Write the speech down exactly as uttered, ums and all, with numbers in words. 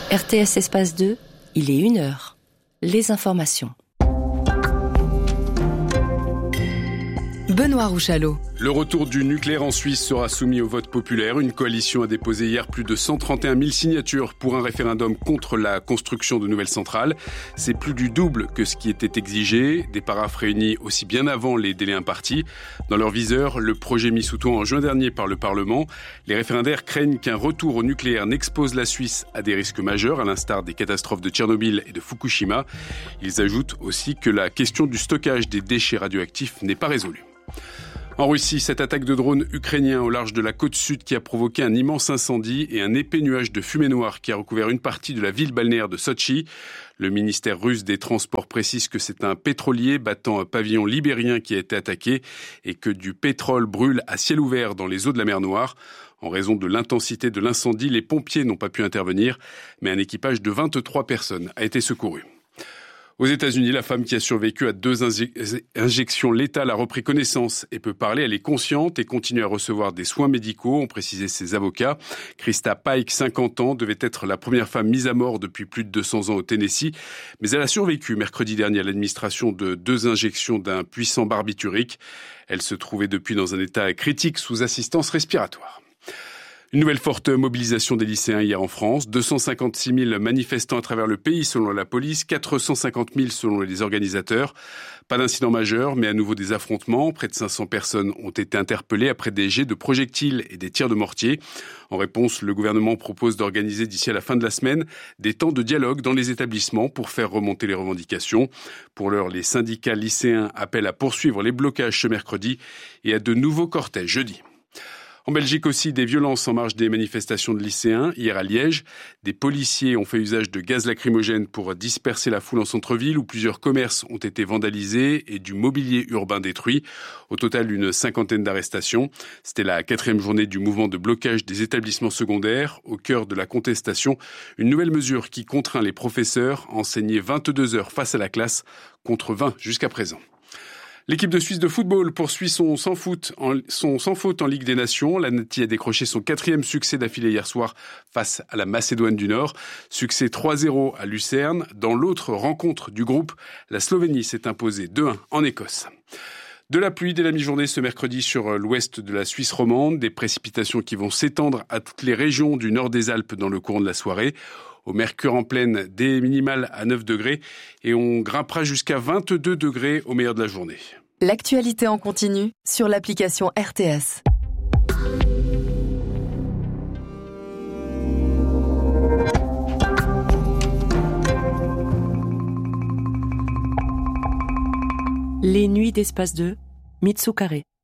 R T S Espace deux, il est une heure. Les informations. Benoît Rouchalot. Le retour du nucléaire en Suisse sera soumis au vote populaire. Une coalition a déposé hier plus de cent trente et un mille signatures pour un référendum contre la construction de nouvelles centrales. C'est plus du double que ce qui était exigé. Des paraphes réunis aussi bien avant les délais impartis. Dans leur viseur, le projet mis sous toit en juin dernier par le Parlement. Les référendaires craignent qu'un retour au nucléaire n'expose la Suisse à des risques majeurs, à l'instar des catastrophes de Tchernobyl et de Fukushima. Ils ajoutent aussi que la question du stockage des déchets radioactifs n'est pas résolue. En Russie, cette attaque de drone ukrainien au large de la côte sud qui a provoqué un immense incendie et un épais nuage de fumée noire qui a recouvert une partie de la ville balnéaire de Sotchi. Le ministère russe des Transports précise que c'est un pétrolier battant un pavillon libérien qui a été attaqué et que du pétrole brûle à ciel ouvert dans les eaux de la mer Noire. En raison de l'intensité de l'incendie, les pompiers n'ont pas pu intervenir, mais un équipage de vingt-trois personnes a été secouru. Aux États-Unis, la femme qui a survécu à deux inje- injections létales a repris connaissance et peut parler. Elle est consciente et continue à recevoir des soins médicaux, ont précisé ses avocats. Krista Pike, cinquante ans, devait être la première femme mise à mort depuis plus de deux cents ans au Tennessee. Mais elle a survécu mercredi dernier à l'administration de deux injections d'un puissant barbiturique. Elle se trouvait depuis dans un état critique sous assistance respiratoire. Une nouvelle forte mobilisation des lycéens hier en France. deux cent cinquante-six mille manifestants à travers le pays selon la police, quatre cent cinquante mille selon les organisateurs. Pas d'incident majeur, mais à nouveau des affrontements. Près de cinq cents personnes ont été interpellées après des jets de projectiles et des tirs de mortier. En réponse, le gouvernement propose d'organiser d'ici à la fin de la semaine des temps de dialogue dans les établissements pour faire remonter les revendications. Pour l'heure, les syndicats lycéens appellent à poursuivre les blocages ce mercredi et à de nouveaux cortèges jeudi. En Belgique aussi, des violences en marge des manifestations de lycéens. Hier à Liège, des policiers ont fait usage de gaz lacrymogène pour disperser la foule en centre-ville où plusieurs commerces ont été vandalisés et du mobilier urbain détruit. Au total, une cinquantaine d'arrestations. C'était la quatrième journée du mouvement de blocage des établissements secondaires. Au cœur de la contestation, une nouvelle mesure qui contraint les professeurs à enseigner vingt-deux heures face à la classe contre vingt jusqu'à présent. L'équipe de Suisse de football poursuit son sans faute en, son sans faute en Ligue des Nations. La Nati a décroché son quatrième succès d'affilée hier soir face à la Macédoine du Nord. Succès trois zéro à Lucerne. Dans l'autre rencontre du groupe, la Slovénie s'est imposée deux un en Écosse. De la pluie dès la mi-journée ce mercredi sur l'ouest de la Suisse romande. Des précipitations qui vont s'étendre à toutes les régions du nord des Alpes dans le courant de la soirée. Au mercure en pleine, des minimales à neuf degrés et on grimpera jusqu'à vingt-deux degrés au meilleur de la journée. L'actualité en continu sur l'application R T S. Les nuits d'Espace deux, Mitsu Carré.